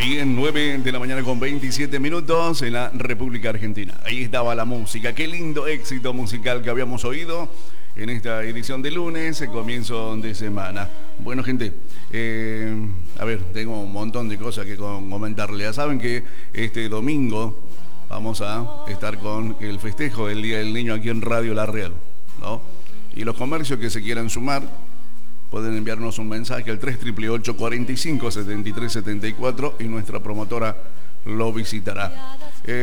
Bien, 9 de la mañana con 27 minutos en la República Argentina. Ahí estaba la música. Qué lindo éxito musical que habíamos oído en esta edición de lunes, el comienzo de semana. Bueno, gente, a ver, tengo un montón de cosas que comentarles. Ya saben que este domingo vamos a estar con el festejo del Día del Niño aquí en Radio La Real, ¿no? Y los comercios que se quieran sumar pueden enviarnos un mensaje al 3888 45 73 74 y nuestra promotora lo visitará.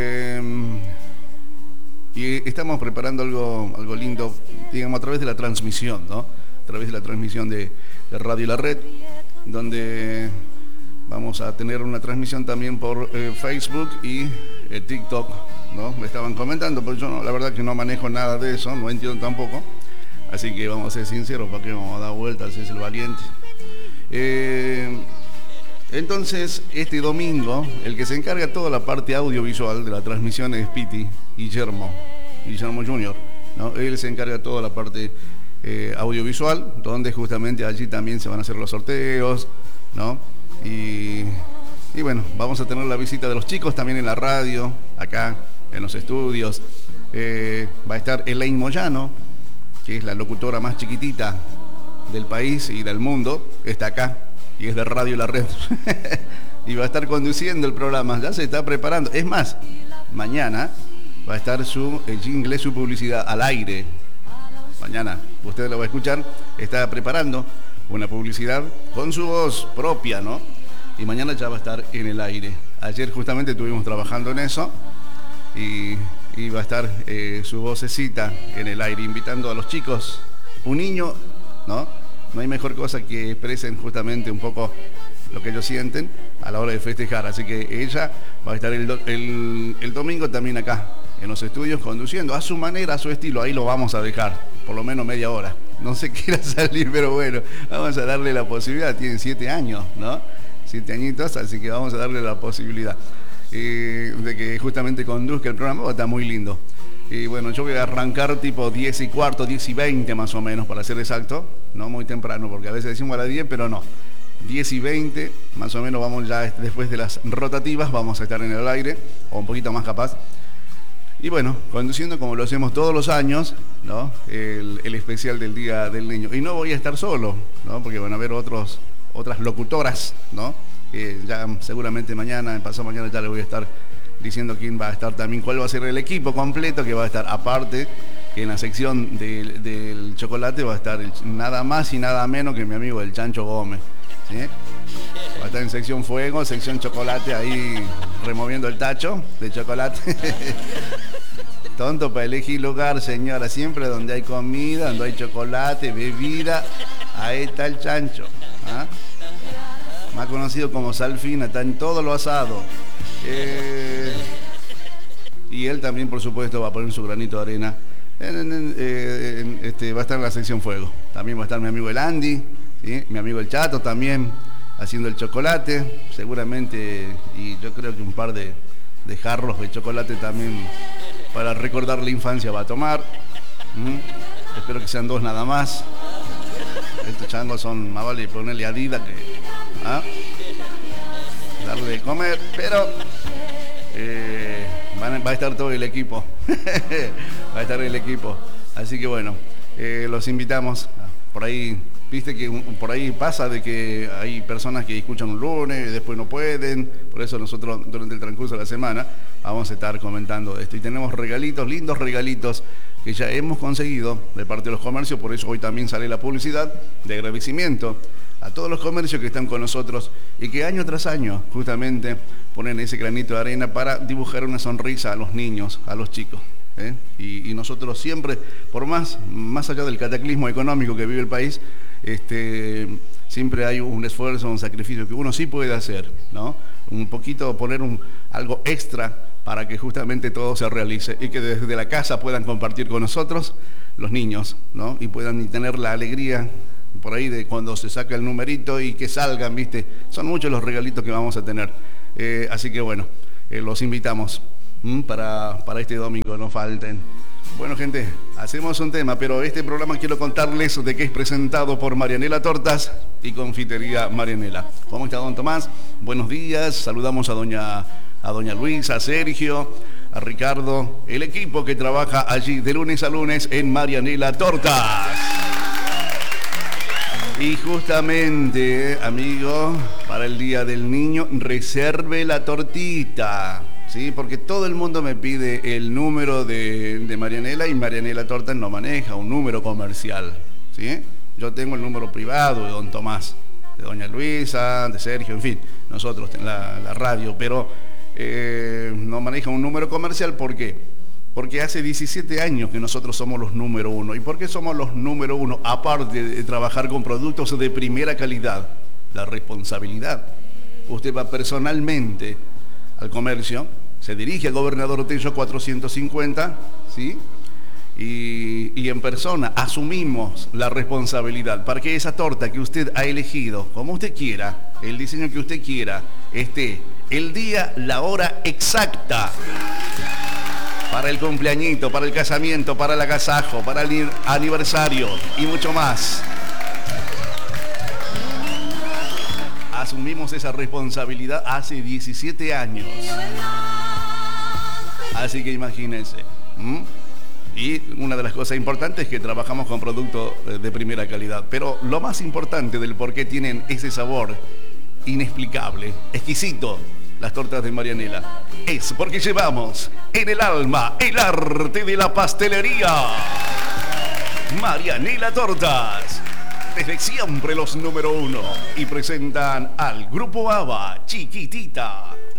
Y estamos preparando algo lindo, digamos, a través de la transmisión, ¿no? A través de la transmisión de Radio La Red, donde vamos a tener una transmisión también por Facebook y TikTok, ¿no? Me estaban comentando, pero yo no, la verdad que no manejo nada de eso, no entiendo tampoco. Así que vamos a ser sinceros, ¿para qué vamos a dar vueltas? Es el valiente. Entonces, este domingo, el que se encarga toda la parte audiovisual de la transmisión es Piti, Guillermo Junior, ¿no? Él se encarga toda la parte audiovisual, donde justamente allí también se van a hacer los sorteos, ¿no? Y bueno, vamos a tener la visita de los chicos también en la radio, acá en los estudios. Va a estar Elaine Moyano, que es la locutora más chiquitita del país y del mundo, está acá y es de Radio La Red. Y va a estar conduciendo el programa, ya se está preparando. Es más, mañana va a estar su jingle, su publicidad al aire. Mañana, usted lo va a escuchar, está preparando una publicidad con su voz propia, ¿no? Y mañana ya va a estar en el aire. Ayer justamente estuvimos trabajando en eso y va a estar su vocecita en el aire, invitando a los chicos. Un niño, ¿no? No hay mejor cosa que expresen justamente un poco lo que ellos sienten a la hora de festejar. Así que ella va a estar el domingo también acá, en los estudios, conduciendo a su manera, a su estilo. Ahí lo vamos a dejar, por lo menos media hora. No se quiera salir, pero bueno, vamos a darle la posibilidad. Tienen 7 años, ¿no? 7 añitos, así que vamos a darle la posibilidad de que justamente conduzca el programa. Está muy lindo. Y bueno, yo voy a arrancar tipo 10 y cuarto, 10 y 20 más o menos, para ser exacto. No muy temprano, porque a veces decimos a las 10, pero no. 10 y 20, más o menos, vamos ya después de las rotativas, vamos a estar en el aire, o un poquito más capaz. Y bueno, conduciendo como lo hacemos todos los años, ¿no? El especial del Día del Niño. Y no voy a estar solo, ¿no? Porque van a haber otras locutoras, ¿no? Ya seguramente mañana, pasado mañana, ya les voy a estar diciendo quién va a estar también, cuál va a ser el equipo completo que va a estar. Aparte, que en la sección del chocolate va a estar nada más y nada menos que mi amigo el Chancho Gómez, ¿sí? Va a estar en sección fuego, sección chocolate, ahí removiendo el tacho de chocolate. Tonto para elegir lugar, señora. Siempre donde hay comida, donde hay chocolate, bebida, ahí está el Chancho, ¿ah? Más conocido como Salfina, está en todo lo asado. Y él también, por supuesto, va a poner su granito de arena. Va a estar en la sección fuego. También va a estar mi amigo el Andy, ¿sí? Mi amigo el Chato también haciendo el chocolate. Seguramente, y yo creo que un par de jarros de chocolate también para recordar la infancia va a tomar. Espero que sean 2 nada más. Estos changos son, más vale ponerle Adidas que darle de comer, pero va a estar todo el equipo. Va a estar el equipo. Así que bueno, los invitamos. Por ahí, viste que por ahí pasa de que hay personas que escuchan un lunes y después no pueden. Por eso nosotros durante el transcurso de la semana vamos a estar comentando esto. Y tenemos regalitos, lindos regalitos que ya hemos conseguido de parte de los comercios. Por eso hoy también sale la publicidad de agradecimiento a todos los comercios que están con nosotros y que año tras año justamente ponen ese granito de arena para dibujar una sonrisa a los niños, a los chicos. Y nosotros siempre, por más allá del cataclismo económico que vive el país, siempre hay un esfuerzo, un sacrificio que uno sí puede hacer, ¿no? Un poquito poner algo extra para que justamente todo se realice y que desde la casa puedan compartir con nosotros los niños, ¿no? Y puedan tener la alegría por ahí de cuando se saca el numerito y que salgan, ¿viste? Son muchos los regalitos que vamos a tener. Así que bueno, los invitamos para este domingo, no falten. Bueno, gente, Hacemos un tema, pero este programa quiero contarles de que es presentado por Marianela Tortas y Confitería Marianela. ¿Cómo está, don Tomás? Buenos días. Saludamos a doña Luisa, a Sergio, a Ricardo, el equipo que trabaja allí de lunes a lunes en Marianela Tortas. Y justamente, amigo, para el Día del Niño, reserve la tortita. Sí, porque todo el mundo me pide el número de Marianela y Marianela Tortas no maneja un número comercial. ¿Sí? Yo tengo el número privado de don Tomás, de doña Luisa, de Sergio, en fin, nosotros en la radio, pero no maneja un número comercial. ¿Por qué? Porque hace 17 años que nosotros somos los número uno. ¿Y por qué somos los número uno? Aparte de trabajar con productos de primera calidad, la responsabilidad. Usted va personalmente al comercio, se dirige al Gobernador Tello 450, ¿sí? Y en persona asumimos la responsabilidad para que esa torta que usted ha elegido, como usted quiera, el diseño que usted quiera, esté el día, la hora exacta para el cumpleañito, para el casamiento, para el agasajo, para el aniversario y mucho más. Asumimos esa responsabilidad hace 17 años. Así que imagínense. Y una de las cosas importantes es que trabajamos con productos de primera calidad. Pero lo más importante del por qué tienen ese sabor inexplicable, exquisito, las tortas de Marianela, es porque llevamos en el alma el arte de la pastelería. Marianela Tortas, desde siempre los número uno, y presentan al Grupo ABBA, Chiquitita.